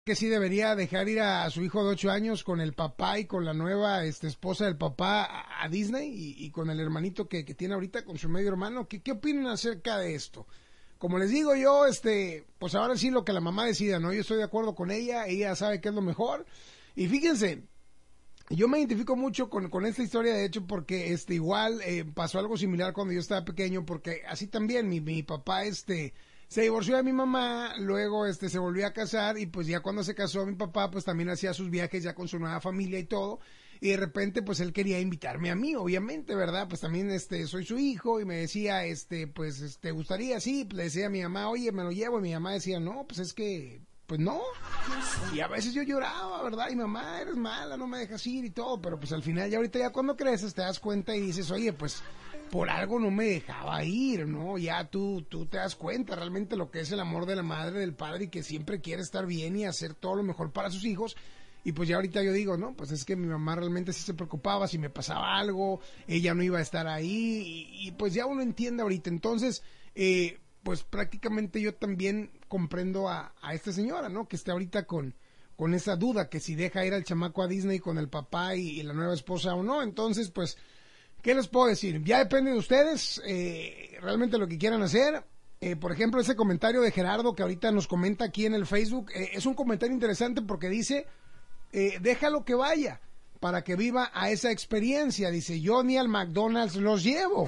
que sí debería dejar ir a su hijo de 8 años con el papá y con la nueva esposa del papá a Disney y con el hermanito que tiene ahorita, con su medio hermano. ¿Qué opinan acerca de esto? Como les digo yo, pues ahora sí lo que la mamá decida, ¿no? Yo estoy de acuerdo con ella sabe qué es lo mejor. Y fíjense, yo me identifico mucho con esta historia, de hecho, porque igual pasó algo similar cuando yo estaba pequeño, porque así también mi papá se divorció de mi mamá, luego se volvió a casar y pues ya cuando se casó mi papá pues también hacía sus viajes ya con su nueva familia y todo, y de repente pues él quería invitarme a mí, obviamente, ¿verdad? Pues también soy su hijo y me decía, pues ¿te gustaría? Sí, le decía a mi mamá, oye, me lo llevo, y mi mamá decía, no, pues es que pues no, y a veces yo lloraba, ¿verdad? Y mamá, eres mala, no me dejas ir y todo, pero pues al final ya ahorita ya cuando creces te das cuenta y dices, oye, pues por algo no me dejaba ir, ¿no? Ya tú te das cuenta realmente lo que es el amor de la madre, del padre, y que siempre quiere estar bien y hacer todo lo mejor para sus hijos. Y pues ya ahorita yo digo, no, pues es que mi mamá realmente sí se preocupaba si me pasaba algo, ella no iba a estar ahí, y pues ya uno entiende ahorita. Entonces, pues prácticamente yo también comprendo a esta señora, ¿no? Que está ahorita con esa duda, que si deja ir al chamaco a Disney con el papá y la nueva esposa o no. Entonces, pues, ¿qué les puedo decir? Ya depende de ustedes, realmente lo que quieran hacer. Por ejemplo, ese comentario de Gerardo que ahorita nos comenta aquí en el Facebook, es un comentario interesante porque dice, déjalo que vaya para que viva a esa experiencia. Dice, yo ni al McDonald's los llevo.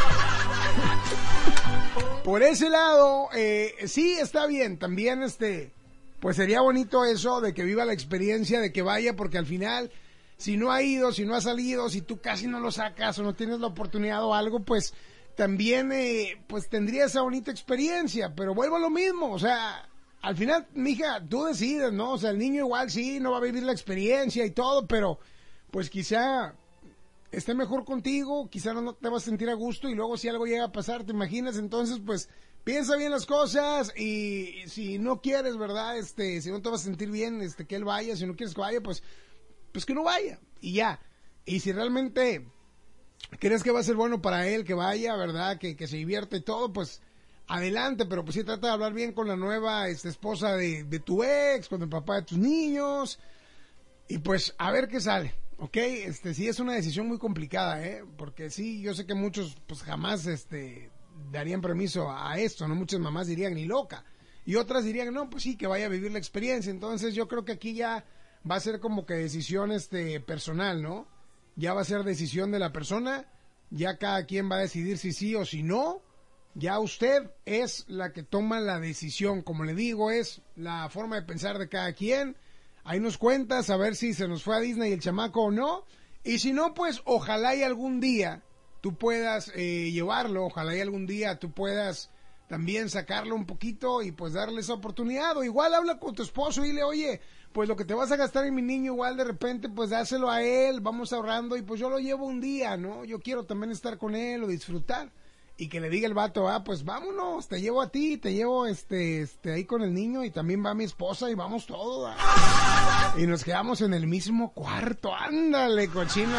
Por ese lado, sí, está bien. También, pues sería bonito eso de que viva la experiencia, de que vaya, porque al final, si no ha ido, si no ha salido, si tú casi no lo sacas o no tienes la oportunidad o algo, pues también, pues tendría esa bonita experiencia. Pero vuelvo a lo mismo, o sea, al final, mija, tú decides, ¿no? O sea, el niño igual sí, no va a vivir la experiencia y todo, pero pues quizá esté mejor contigo, quizá no te vas a sentir a gusto, y luego si algo llega a pasar, ¿te imaginas? Entonces, pues, piensa bien las cosas, y si no quieres, ¿verdad? Si no te vas a sentir bien, que él vaya, si no quieres que vaya, pues que no vaya, y ya. Y si realmente crees que va a ser bueno para él que vaya, ¿verdad? Que se divierte y todo, pues adelante, pero pues sí trata de hablar bien con la nueva esposa de tu ex, con el papá de tus niños, y pues a ver qué sale. Ok, sí es una decisión muy complicada, porque sí, yo sé que muchos pues jamás darían permiso a esto, ¿no? Muchas mamás dirían ni loca, y otras dirían, no, pues sí, que vaya a vivir la experiencia. Entonces yo creo que aquí ya va a ser como que decisión personal, ¿no? Ya va a ser decisión de la persona, ya cada quien va a decidir si sí o si no, ya usted es la que toma la decisión. Como le digo, es la forma de pensar de cada quien. Ahí nos cuentas a ver si se nos fue a Disney el chamaco o no. Y si no, pues ojalá y algún día tú puedas llevarlo. Ojalá y algún día tú puedas también sacarlo un poquito y pues darle esa oportunidad. O igual habla con tu esposo y dile, oye, pues lo que te vas a gastar en mi niño, igual de repente pues dáselo a él, vamos ahorrando y pues yo lo llevo un día, ¿no? Yo quiero también estar con él o disfrutar. Y que le diga el vato, pues vámonos, te llevo a ti, te llevo ahí con el niño, y también va mi esposa y vamos todos. Y nos quedamos en el mismo cuarto, ándale, cochino.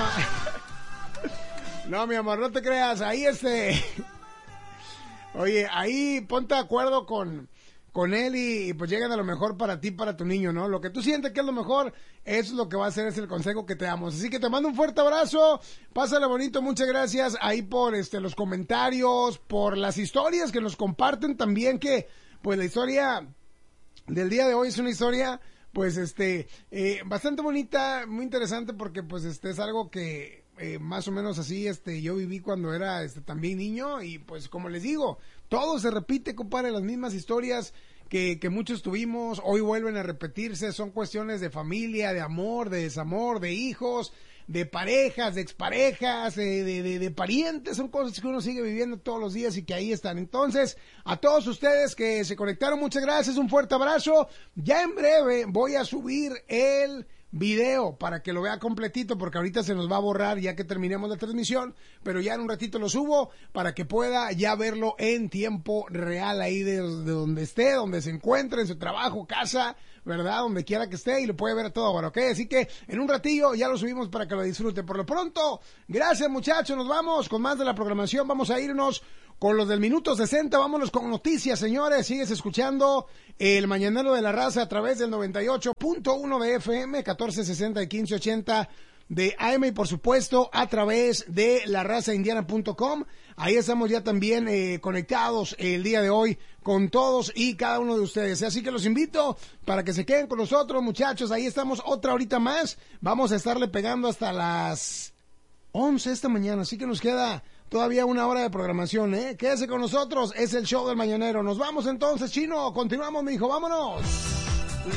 No, mi amor, no te creas, ahí oye, ahí ponte de acuerdo con él y pues llegan a lo mejor para ti, para tu niño, ¿no? Lo que tú sientes que es lo mejor, eso es lo que va a hacer, es el consejo que te damos. Así que te mando un fuerte abrazo, pásale bonito, muchas gracias ahí por los comentarios, por las historias que nos comparten también, que pues la historia del día de hoy es una historia pues bastante bonita, muy interesante, porque pues es algo que más o menos así yo viví cuando era también niño, y pues como les digo, todo se repite, compadre, las mismas historias que muchos tuvimos, hoy vuelven a repetirse. Son cuestiones de familia, de amor, de desamor, de hijos, de parejas, de exparejas, de parientes. Son cosas que uno sigue viviendo todos los días y que ahí están. Entonces, a todos ustedes que se conectaron, muchas gracias, un fuerte abrazo. Ya en breve voy a subir el video para que lo vea completito, porque ahorita se nos va a borrar ya que terminemos la transmisión, pero ya en un ratito lo subo para que pueda ya verlo en tiempo real ahí de donde esté, donde se encuentre, en su trabajo, casa, ¿verdad? Donde quiera que esté, y lo puede ver todo ahora, ¿ok? Así que en un ratillo ya lo subimos para que lo disfrute. Por lo pronto, gracias muchachos, nos vamos con más de la programación. Vamos a irnos con los del minuto 60. Vámonos con noticias, señores. Sigues escuchando el Mañanero de la Raza a través del 98.1 de FM, 1460 y 1580 de AM, y por supuesto a través de larrazaindiana.com. Ahí estamos ya también conectados el día de hoy con todos y cada uno de ustedes. Así que los invito para que se queden con nosotros, muchachos. Ahí estamos otra horita más. Vamos a estarle pegando hasta las 11 esta mañana, así que nos queda todavía una hora de programación, ¿eh? Quédese con nosotros, es el show del Mañanero. Nos vamos entonces, Chino, continuamos, mijo, vámonos.